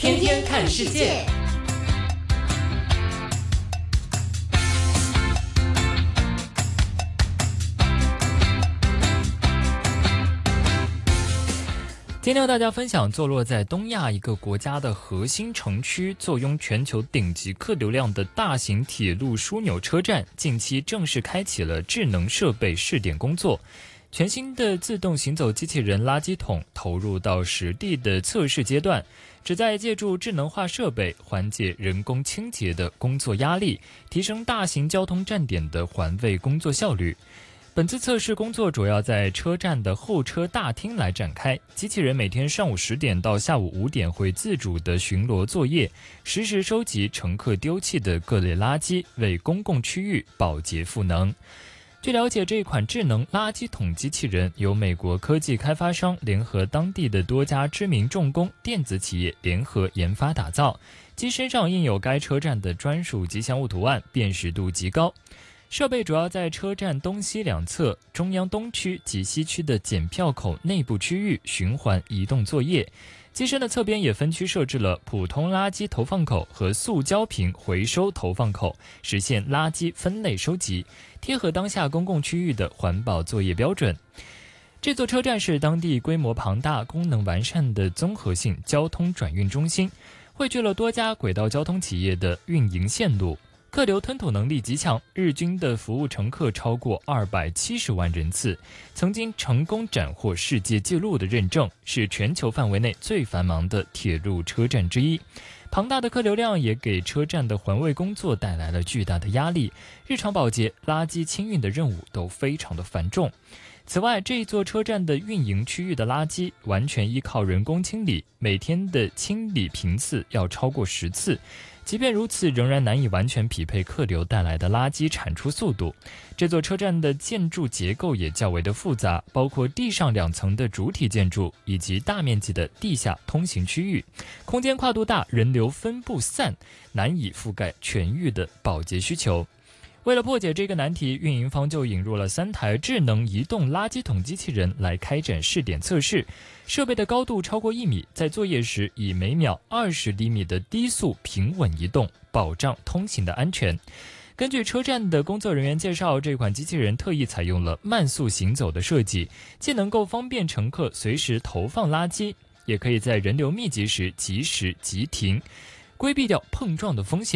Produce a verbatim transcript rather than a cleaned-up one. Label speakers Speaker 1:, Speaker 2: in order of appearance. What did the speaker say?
Speaker 1: 天天看世界。今天和大家分享，坐落在东亚一个国家的核心城区，坐拥全球顶级客流量的大型铁路枢纽车站，近期正式开启了智能设备试点工作。全新的自动行走机器人垃圾桶投入到实地的测试阶段，旨在借助智能化设备缓解人工清洁的工作压力，提升大型交通站点的环卫工作效率。本次测试工作主要在车站的候车大厅来展开，机器人每天上午十点到下午五点会自主的巡逻作业，实时收集乘客丢弃的各类垃圾，为公共区域保洁赋能。据了解，这款智能垃圾桶机器人由美国科技开发商联合当地的多家知名重工电子企业联合研发打造，机身上印有该车站的专属吉祥物图案，辨识度极高。设备主要在车站东西两侧、中央东区及西区的检票口内部区域循环移动作业。机身的侧边也分区设置了普通垃圾投放口和塑胶瓶回收投放口，实现垃圾分类收集，贴合当下公共区域的环保作业标准。这座车站是当地规模庞大、功能完善的综合性交通转运中心，汇聚了多家轨道交通企业的运营线路。客流吞吐能力极强，日均的服务乘客超过二百七十万人次，曾经成功斩获世界纪录的认证，是全球范围内最繁忙的铁路车站之一。庞大的客流量也给车站的环卫工作带来了巨大的压力，日常保洁、垃圾清运的任务都非常的繁重。此外，这一座车站的运营区域的垃圾完全依靠人工清理，每天的清理频次要超过十次。即便如此，仍然难以完全匹配客流带来的垃圾产出速度。这座车站的建筑结构也较为的复杂，包括地上两层的主体建筑以及大面积的地下通行区域，空间跨度大，人流分布散，难以覆盖全域的保洁需求。为了破解这个难题，运营方就引入了三台智能移动垃圾桶机器人来开展试点测试。设备的高度超过一米，在作业时以每秒二十厘米的低速平稳移动，保障通行的安全。根据车站的工作人员介绍，这款机器人特意采用了慢速行走的设计，既能够方便乘客随时投放垃圾，也可以在人流密集时及时急停，规避掉碰撞的风险。